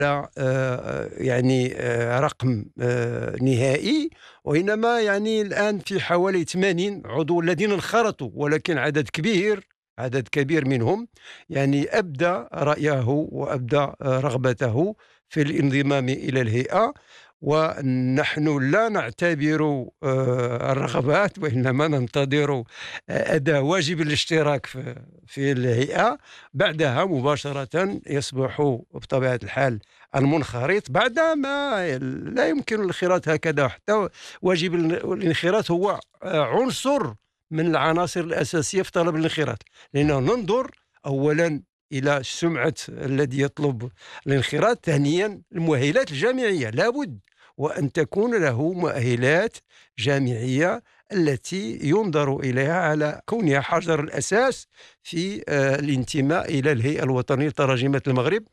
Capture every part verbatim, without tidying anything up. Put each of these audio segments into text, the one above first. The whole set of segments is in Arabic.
آه، يعني آه، رقم آه، نهائي، وإنما يعني الآن في حوالي ثمانين عضو الذين انخرطوا، ولكن عدد كبير عدد كبير منهم يعني أبدى رأيه وأبدى آه، رغبته في الانضمام إلى الهيئة. ونحن لا نعتبر آه، الرغبات، وإنما ننتظر آه، أداء واجب الاشتراك في في الهيئة. بعدها مباشرة يصبح بطبيعة الحال المنخرط، بعدما لا يمكن الانخراط هكذا. حتى واجب الانخراط هو آه، عنصر من العناصر الأساسية في طلب الانخراط، لأنه ننظر أولا إلى سمعة الذي يطلب الانخراط. ثانيا المؤهلات الجامعية، لابد وأن تكون له مؤهلات جامعية التي ينظر إليها على كونها حجر الأساس في آه، الانتماء إلى الهيئة الوطنية لتراجمة المغرب.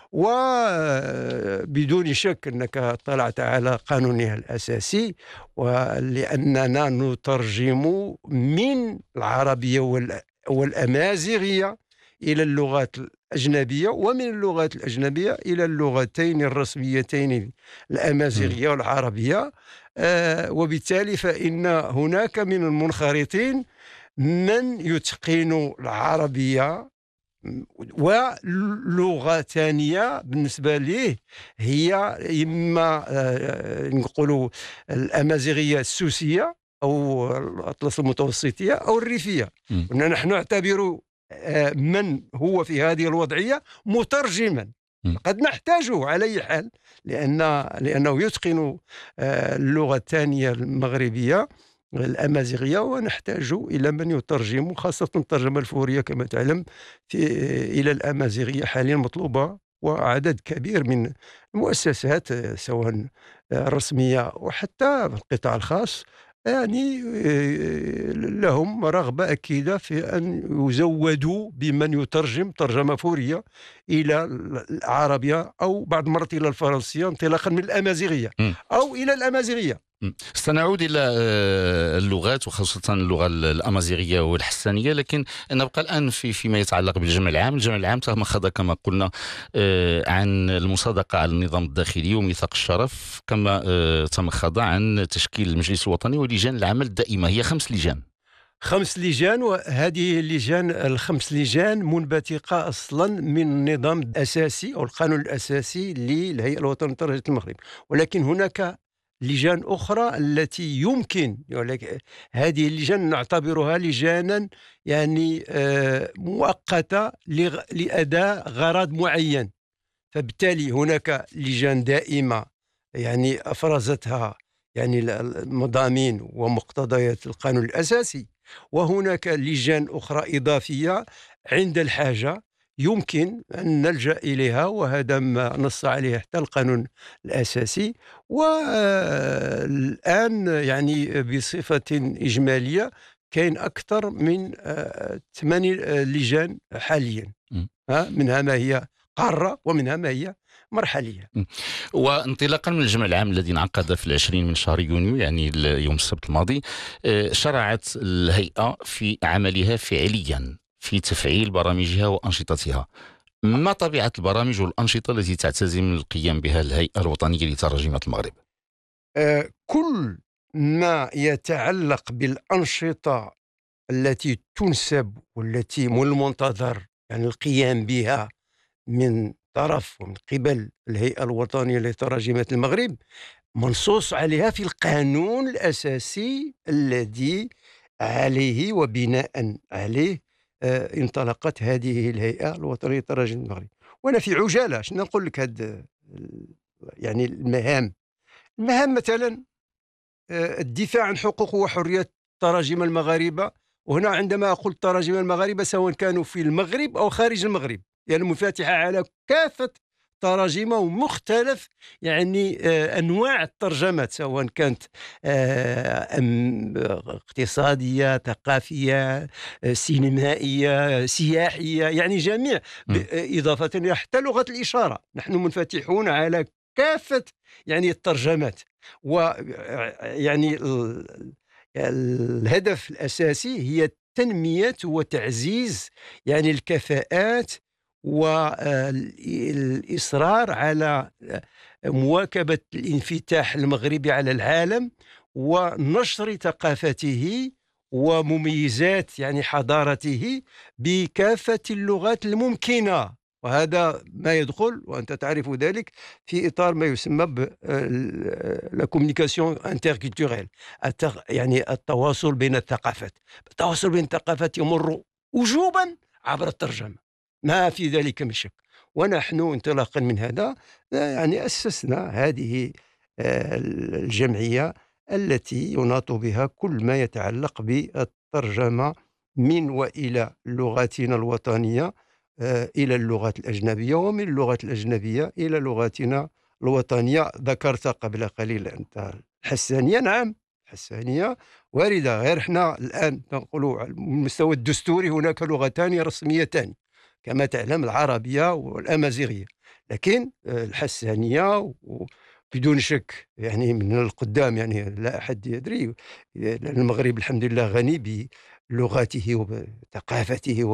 وبدون شك أنك اطلعت على قانونها الأساسي، ولأننا نترجم من العربية وال- والأمازيغية إلى اللغات الأجنبية، ومن اللغات الأجنبية إلى اللغتين الرسميتين مم. الأمازيغية والعربية. آه، وبالتالي فإن هناك من المنخرطين من يتقن العربية ولغة ثانية بالنسبة ليه هي إما آه، نقولوا الأمازيغية السوسية أو الأطلس المتوسطية أو الريفية. مم. نحن نعتبر آه، من هو في هذه الوضعية مترجما. مم. قد نحتاجه على أي حال، لأن لأنه يتقن آه، اللغة الثانية المغربية الأمازيغية، ونحتاج إلى من يترجم، خاصة الترجمة الفورية كما تعلم في إلى الأمازيغية حاليا مطلوبة. وعدد كبير من المؤسسات آه، سواء آه، الرسمية وحتى القطاع الخاص يعني آه، لهم رغبة أكيدة في أن يزودوا بمن يترجم ترجمة فورية إلى العربية، أو بعض المرات إلى الفرنسية، انطلاقا من الأمازيغية مم. أو إلى الأمازيغية. مم. سنعود إلى آه، اللغات، وخاصة اللغة الأمازيغية والحسانية، لكن نبقى الآن في فيما يتعلق بالجمع العام. الجمع العام تمخض كما قلنا آه، عن المصادقة على النظام الداخلي وميثاق الشرف، كما آه، تمخض عن تشكيل المجلس الوطني ولجان العمل الدائمة. هي خمس لجان. خمس لجان، وهذه اللجان الخمس لجان منبثقة أصلا من النظام الأساسي أو القانون الأساسي للهيئة الوطنية لترجمة المغرب. ولكن هناك لجان أخرى التي يمكن ولك- هذه اللجان نعتبرها لجانا يعني آه، مؤقتة لغ- لأداء غرض معين. فبالتالي هناك لجان دائمة يعني أفرزتها يعني ال- المضامين ومقتضيات القانون الأساسي، وهناك لجان أخرى إضافية عند الحاجة يمكن أن نلجأ إليها، وهذا ما نص عليه حتى القانون الأساسي. والآن يعني بصفة إجمالية كاين أكثر من آه، ثماني آه، لجان حاليا، مم. ها، منها ما هي قارة ومنها ما هي مرحلية. مم. وانطلاقا من الجمع العام الذي انعقد في العشرين من شهر يونيو، يعني ال- يوم السبت الماضي، آه، شرعت الهيئة في عملها فعليا في تفعيل برامجها وأنشطتها. ما طبيعة البرامج والأنشطة التي تعتزم القيام بها الهيئة الوطنية لترجمة المغرب؟ آه، كل ما يتعلق بالأنشطة التي تنسب والتي من المنتظر يعني القيام بها من طرف ومن قبل الهيئة الوطنية لترجمة المغرب منصوص عليها في القانون الأساسي الذي عليه وبناء عليه آه، انطلقت هذه الهيئة الوطنية لترجمة المغرب. وأنا في عجالة شنو نقول لك هاد يعني المهام المهام مثلا آه، الدفاع عن حقوق وحريات التراجم المغاربة. وهنا عندما أقول تراجم المغاربة سواء كانوا في المغرب أو خارج المغرب، يعني منفتحة على كافة تراجم ومختلف يعني آه، أنواع الترجمات، سواء كانت آه، أم اقتصادية، ثقافية، آه، سينمائية، سياحية، يعني جميع ب- مم. آه، إضافة إلى حتى لغة الإشارة. نحن منفتحون على كافة يعني الترجمات. ويعني ال- الهدف الأساسي هي تنمية وتعزيز يعني الكفاءات والإصرار على مواكبة الانفتاح المغربي على العالم ونشر ثقافته ومميزات يعني حضارته بكافة اللغات الممكنة. وهذا ما يدخل وأنت تعرف ذلك في إطار ما يسمى ب لا كومونيكاسيون انتركولتوريل، يعني التواصل بين الثقافات. التواصل بين الثقافات يمر وجوبا عبر الترجمة، ما في ذلك من شك. ونحن انطلاقا من هذا يعني أسسنا هذه آه، الجمعية التي يناط بها كل ما يتعلق بالترجمة من وإلى لغتنا الوطنية آه، إلى اللغات الأجنبية، ومن اللغات الأجنبية إلى لغتنا الوطنية. ذكرت قبل قليل أنت الحسانية، نعم الحسانية واردة، غير احنا الآن نقول على المستوى الدستوري هناك لغتان رسميتان كما تعلم، العربية والأمازيغية، لكن آه، الحسانية بدون شك يعني من القدام، يعني لا أحد يدري، لأن المغرب الحمد لله غني بلغاته وبثقافته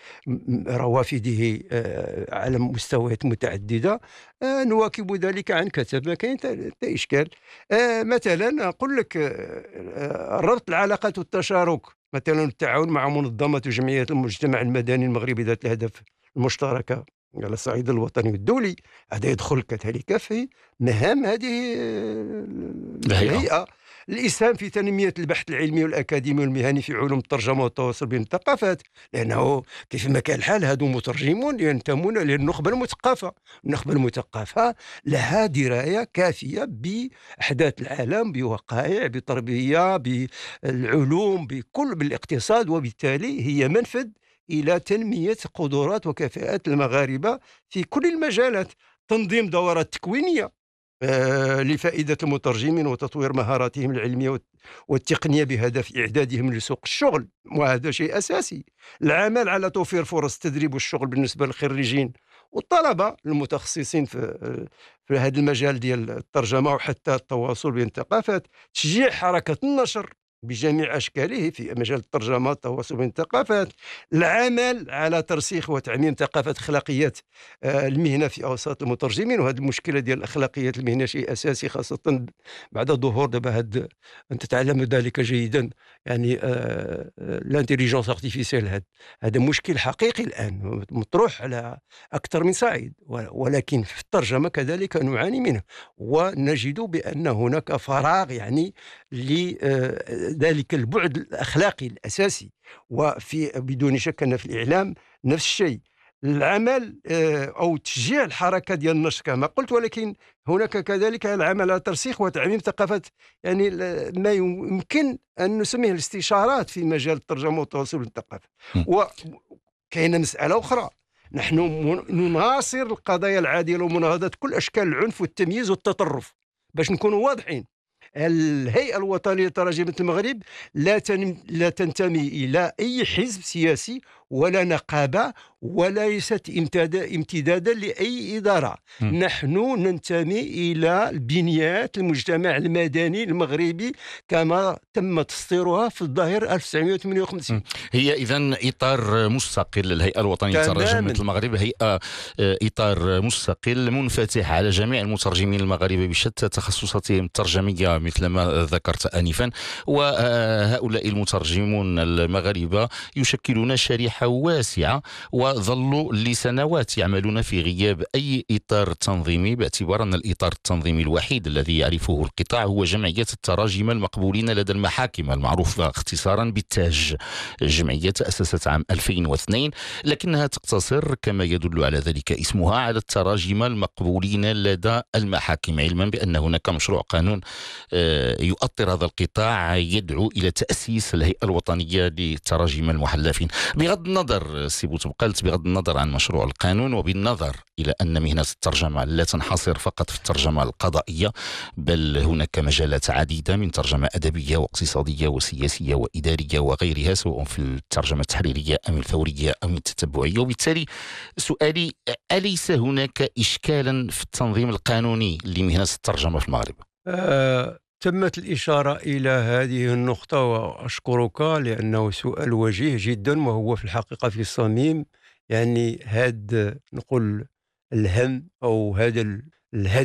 وبروافده آه، على مستويات متعددة. آه، نواكب ذلك عن كثب، ما كاين حتى إشكال. آه، مثلا أقول لك آه، آه، ربط العلاقات والتشارك، مثلا التعاون مع منظمات وجمعيات المجتمع المدني المغربي ذات الهدف المشتركة على الصعيد الوطني والدولي، هذا يدخل كذلك في مهام هذه الهيئة. الهيئة. الإسهام في تنمية البحث العلمي والأكاديمي والمهني في علوم الترجمة والتواصل بين الثقافات، لأنه كيف ما كان الحال هذو مترجمون ينتمون للنخبة المثقفة. النخبة المثقفة لها دراية كافية بأحداث العالم، بوقائع، بتربية، بالعلوم، بكل بالاقتصاد، وبالتالي هي منفذ إلى تنمية قدرات وكفاءات المغاربة في كل المجالات. تنظيم دورات تكوينية آه، لفائدة المترجمين وتطوير مهاراتهم العلمية والت- والتقنية بهدف إعدادهم لسوق الشغل، وهذا شيء أساسي. العمل على توفير فرص التدريب والشغل بالنسبة للخريجين والطلبة المتخصصين في في هذا المجال ديال الترجمة وحتى التواصل بين الثقافات. تشجيع حركة النشر بجميع أشكاله في مجال الترجمة التواصل بين الثقافات. العمل على ترسيخ وتعميم ثقافة أخلاقيات آه، المهنة في أوساط المترجمين، وهذه المشكلة ديال أخلاقيات المهنة شيء أساسي، خاصة بعد ظهور دابا هاد، أنت تعلم ذلك جيدا، يعني الانتيليجنس ارتيفيسيال، هذا هذا مشكل حقيقي الآن مطروح على أكثر من صعيد، و- ولكن في الترجمة كذلك نعاني منه، ونجد بأن هناك فراغ يعني لذلك البعد الأخلاقي الأساسي. وفي بدون شك أن في الإعلام نفس الشيء. العمل آه، أو تشجيع الحركة ديال النشر كما قلت، ولكن هناك كذلك العمل على ترسيخ وتعميم ثقافة، يعني ال- ما يمكن أن نسميه الاستشارات في مجال الترجمة والتواصل بالثقافة. وكاينة مسألة أخرى، نحن من- نناصر القضايا العادلة ومناهضة كل أشكال العنف والتمييز والتطرف. باش نكونوا واضحين، الهيئة الوطنية لتراجمة المغرب لا تن... لا تنتمي إلى أي حزب سياسي ولا نقابة، وليست امتداد... امتدادا لأي إدارة. مم. نحن ننتمي إلى البنيات المجتمع المدني المغربي كما تم تسطيرها في الظاهر ألف وتسعمائة وثمانية وخمسين. مم. هي إذن إطار مستقل. الهيئة الوطنية لترجمة تماما. المغرب هيئة آه، إطار مستقل منفتح على جميع المترجمين المغاربة بشتى تخصصاتهم الترجمية مثل ما ذكرت آنفا. وهؤلاء المترجمون المغاربة يشكلون شريحة واسعة، وظلوا لسنوات يعملون في غياب أي إطار تنظيمي، باعتبار أن الإطار التنظيمي الوحيد الذي يعرفه القطاع هو جمعية التراجم المقبولين لدى المحاكم، المعروفة اختصارا بالتاج. الجمعية تأسست عام ألفين واثنين، لكنها تقتصر كما يدل على ذلك اسمها على التراجم المقبولين لدى المحاكم، علما بأن هناك مشروع قانون آه، يؤطر هذا القطاع يدعو إلى تأسيس الهيئة الوطنية للتراجم المحلفين. بغض النظر سي بوتبقلت، بغض النظر عن مشروع القانون، وبالنظر إلى أن مهنة الترجمة لا تنحصر فقط في الترجمة القضائية، بل هناك مجالات عديدة من ترجمة أدبية واقتصادية وسياسية وإدارية وغيرها، سواء في الترجمة التحريرية أم الفورية أم التتبعية. وبالتالي سؤالي، أليس هناك إشكالا في التنظيم القانوني لمهنة الترجمة في المغرب؟ آه، تمت الإشارة إلى هذه النقطة وأشكرك، لأنه سؤال وجيه جدا وهو في الحقيقة في الصميم يعني هاد نقول الهم أو هذا ال الهدف